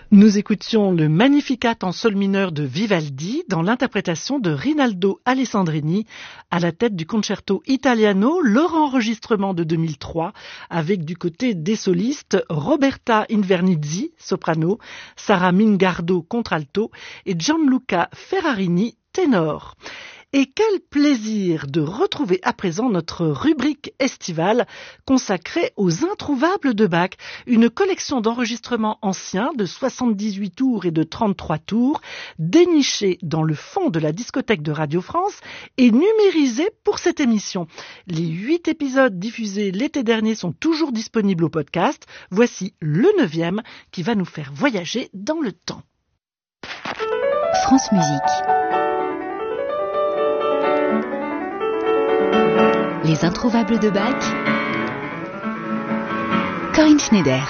Nous écoutions le Magnificat en sol mineur de Vivaldi dans l'interprétation de Rinaldo Alessandrini à la tête du Concerto Italiano, leur enregistrement de 2003 avec du côté des solistes Roberta Invernizzi, soprano, Sara Mingardo, contralto et Gianluca Ferrarini, ténor. Et quel plaisir de retrouver à présent notre rubrique estivale consacrée aux introuvables de Bach, une collection d'enregistrements anciens de 78 tours et de 33 tours, dénichés dans le fond de la discothèque de Radio France et numérisés pour cette émission. Les 8 épisodes diffusés l'été dernier sont toujours disponibles au podcast. Voici le 9e qui va nous faire voyager dans le temps. France Musique. Les introuvables de Bach, Corinne Schneider.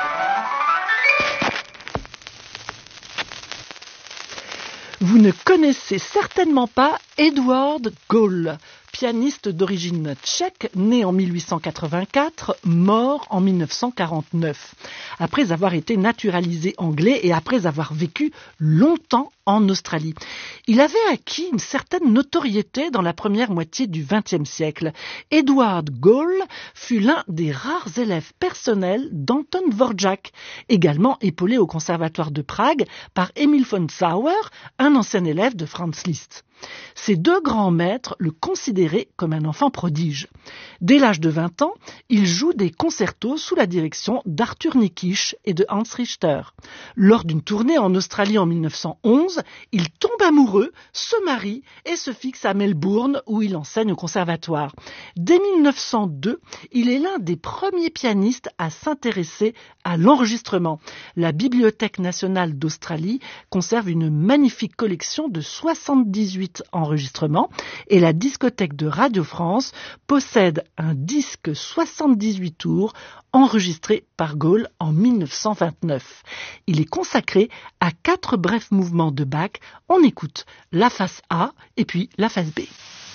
Vous ne connaissez certainement pas Edward Goll, pianiste d'origine tchèque, né en 1884, mort en 1949, après avoir été naturalisé anglais et après avoir vécu longtemps en Australie. Il avait acquis une certaine notoriété dans la première moitié du XXe siècle. Edward Goll fut l'un des rares élèves personnels d'Anton Dvorak, également épaulé au Conservatoire de Prague par Emil von Sauer, un ancien élève de Franz Liszt. Ces deux grands maîtres le considéraient comme un enfant prodige. Dès l'âge de 20 ans, il joue des concertos sous la direction d'Arthur Nikisch et de Hans Richter. Lors d'une tournée en Australie en 1911, il tombe amoureux, se marie et se fixe à Melbourne où il enseigne au conservatoire. Dès 1902, il est l'un des premiers pianistes à s'intéresser à l'enregistrement. La Bibliothèque nationale d'Australie conserve une magnifique collection de 78 enregistrements et la discothèque de Radio France possède un disque 78 tours enregistré par Goll en 1929. Il est consacré à 4 brefs mouvements de Bach. On écoute la face A et puis la face B.